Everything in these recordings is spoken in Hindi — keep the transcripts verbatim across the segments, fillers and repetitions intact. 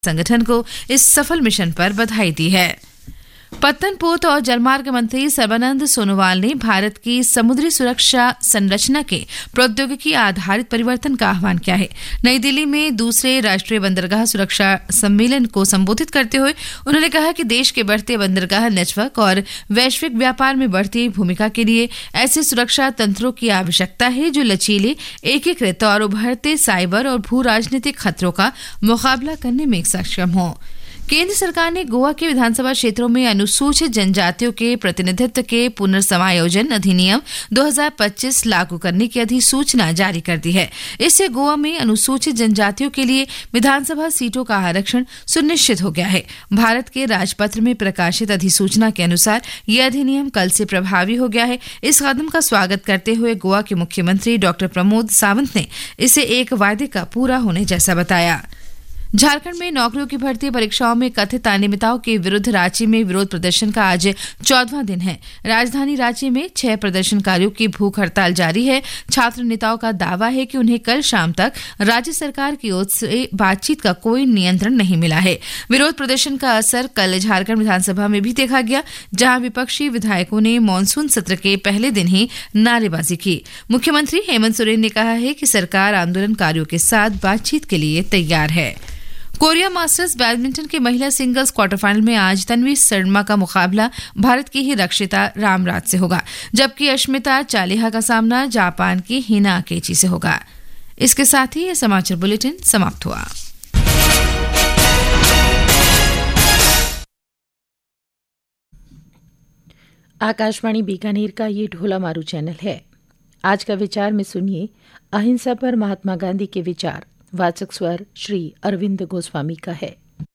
संगठन को इस सफल मिशन पर बधाई दी है। पत्तन पोत और जलमार्ग मंत्री सर्बानंद सोनोवाल ने भारत की समुद्री सुरक्षा संरचना के प्रौद्योगिकी आधारित परिवर्तन का आह्वान किया है। नई दिल्ली में दूसरे राष्ट्रीय बंदरगाह सुरक्षा सम्मेलन को संबोधित करते हुए उन्होंने कहा कि देश के बढ़ते बंदरगाह नेटवर्क और वैश्विक व्यापार में बढ़ती भूमिका के लिए ऐसे सुरक्षा तंत्रों की आवश्यकता है जो लचीले, एकीकृत और उभरते साइबर और भू राजनीतिक खतरों का मुकाबला करने में सक्षम हों। केंद्र सरकार ने गोवा के विधानसभा क्षेत्रों में अनुसूचित जनजातियों के प्रतिनिधित्व के पुनर्समायोजन अधिनियम दो हज़ार पच्चीस लागू करने की अधिसूचना जारी कर दी है। इससे गोवा में अनुसूचित जनजातियों के लिए विधानसभा सीटों का आरक्षण सुनिश्चित हो गया है। भारत के राजपत्र में प्रकाशित अधिसूचना के अनुसार यह अधिनियम कल से प्रभावी हो गया है। इस कदम का स्वागत करते हुए गोवा के मुख्यमंत्री डॉक्टर प्रमोद सावंत ने इसे एक वायदे का पूरा होने जैसा बताया। झारखंड में नौकरियों की भर्ती परीक्षाओं में कथित अनियमितताओं के विरुद्ध रांची में विरोध प्रदर्शन का आज चौदहवां दिन है। राजधानी रांची में छह प्रदर्शनकारियों की भूख हड़ताल जारी है। छात्र नेताओं का दावा है कि उन्हें कल शाम तक राज्य सरकार की ओर से बातचीत का कोई नियंत्रण नहीं मिला है। विरोध प्रदर्शन का असर कल झारखंड विधानसभा में भी देखा गया, जहां विपक्षी विधायकों ने मानसून सत्र के पहले दिन ही नारेबाजी की। मुख्यमंत्री हेमंत सोरेन ने कहा है कि सरकार आंदोलनकारियों के साथ बातचीत के लिए तैयार है। कोरिया मास्टर्स बैडमिंटन के महिला सिंगल्स क्वार्टर फाइनल में आज तन्वी शर्मा का मुकाबला भारत की ही रक्षिता रामराज से होगा, जबकि अश्मिता चालिहा का सामना जापान की हिना अकेची से होगा। इसके साथ ही यह समाचार बुलेटिन समाप्त हुआ। आकाशवाणी बीकानेर का ये ढोला मारू चैनल है। आज का विचार में सुनिए अहिंसा पर महात्मा गांधी के विचार। वाचक स्वर श्री अरविंद गोस्वामी का है।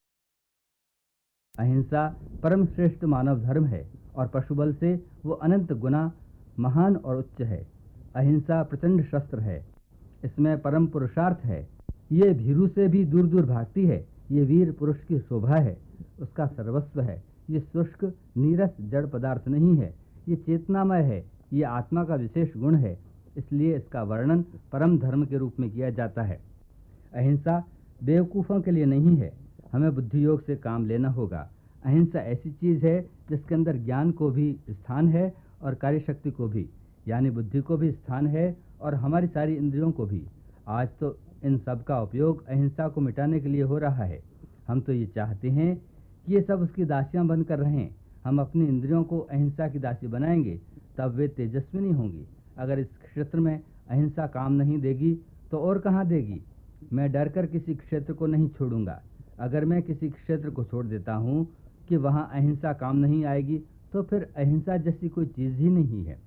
अहिंसा परम श्रेष्ठ मानव धर्म है और पशुबल से वो अनंत गुना महान और उच्च है। अहिंसा प्रचंड शस्त्र है, इसमें परम पुरुषार्थ है। ये भीरू से भी दूर दूर भागती है। ये वीर पुरुष की शोभा है, उसका सर्वस्व है। ये शुष्क नीरस जड़ पदार्थ नहीं है, ये चेतनामय है। ये आत्मा का विशेष गुण है, इसलिए इसका वर्णन परम धर्म के रूप में किया जाता है। अहिंसा बेवकूफ़ों के लिए नहीं है, हमें बुद्धि योग से काम लेना होगा। अहिंसा ऐसी चीज़ है जिसके अंदर ज्ञान को भी स्थान है और कार्यशक्ति को भी, यानी बुद्धि को भी स्थान है और हमारी सारी इंद्रियों को भी। आज तो इन सब का उपयोग अहिंसा को मिटाने के लिए हो रहा है। हम तो ये चाहते हैं कि ये सब उसकी दासियां बनकर रहें। हम अपनी इंद्रियों को अहिंसा की दासी बनाएंगे तब वे तेजस्विनी होंगी। अगर इस क्षेत्र में अहिंसा काम नहीं देगी तो और कहाँ देगी। मैं डर कर किसी क्षेत्र को नहीं छोड़ूंगा। अगर मैं किसी क्षेत्र को छोड़ देता हूँ कि वहाँ अहिंसा काम नहीं आएगी तो फिर अहिंसा जैसी कोई चीज़ ही नहीं है।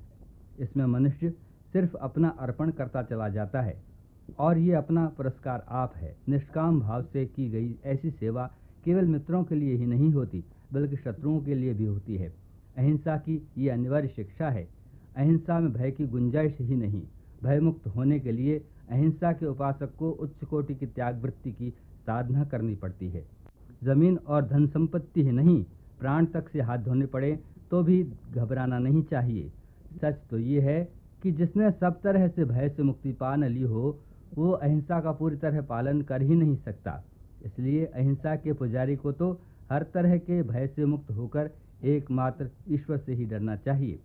इसमें मनुष्य सिर्फ अपना अर्पण करता चला जाता है और ये अपना पुरस्कार आप है। निष्काम भाव से की गई ऐसी सेवा केवल मित्रों के लिए ही नहीं होती बल्कि शत्रुओं के लिए भी होती है। अहिंसा की ये अनिवार्य शिक्षा है। अहिंसा में भय की गुंजाइश ही नहीं। भयमुक्त होने के लिए अहिंसा के उपासक को उच्च कोटि की त्याग वृत्ति की साधना करनी पड़ती है। जमीन और धन संपत्ति ही नहीं, प्राण तक से हाथ धोने पड़े तो भी घबराना नहीं चाहिए। सच तो ये है कि जिसने सब तरह से भय से मुक्ति पा न ली हो वो अहिंसा का पूरी तरह पालन कर ही नहीं सकता। इसलिए अहिंसा के पुजारी को तो हर तरह के भय से मुक्त होकर एकमात्र ईश्वर से ही डरना चाहिए।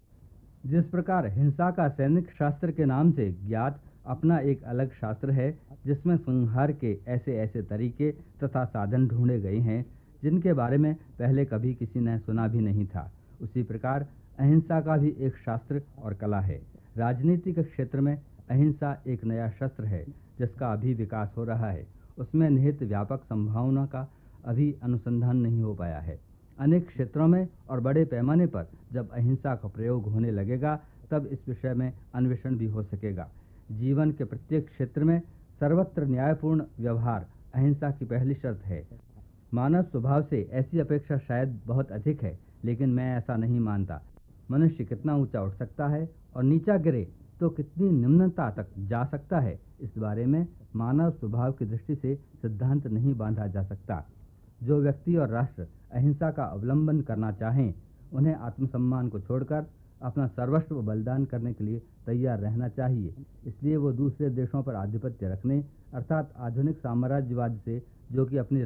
जिस प्रकार हिंसा का सैनिक शास्त्र के नाम से ज्ञात अपना एक अलग शास्त्र है जिसमें संहार के ऐसे ऐसे तरीके तथा साधन ढूंढे गए हैं जिनके बारे में पहले कभी किसी ने सुना भी नहीं था, उसी प्रकार अहिंसा का भी एक शास्त्र और कला है। राजनीति के क्षेत्र में अहिंसा एक नया शस्त्र है जिसका अभी विकास हो रहा है। उसमें निहित व्यापक संभावना का अभी अनुसंधान नहीं हो पाया है। अनेक क्षेत्रों में और बड़े पैमाने पर जब अहिंसा का प्रयोग होने लगेगा तब इस विषय में अन्वेषण भी हो सकेगा। जीवन के प्रत्येक क्षेत्र में सर्वत्र न्यायपूर्ण व्यवहार अहिंसा की पहली शर्त है। मानव स्वभाव से ऐसी अपेक्षा शायद बहुत अधिक है, लेकिन मैं ऐसा नहीं मानता। मनुष्य कितना ऊंचा उठ सकता है और नीचा गिरे तो कितनी निम्नता तक जा सकता है, इस बारे में मानव स्वभाव की दृष्टि से सिद्धांत नहीं बांधा जा सकता। जो व्यक्ति और राष्ट्र अहिंसा का अवलंबन करना चाहें उन्हें आत्मसम्मान को छोड़कर अपना सर्वस्व बलिदान करने के लिए तैयार रहना चाहिए। इसलिए वो दूसरे देशों पर आधिपत्य रखने अर्थात आधुनिक साम्राज्यवाद से जो कि अपनी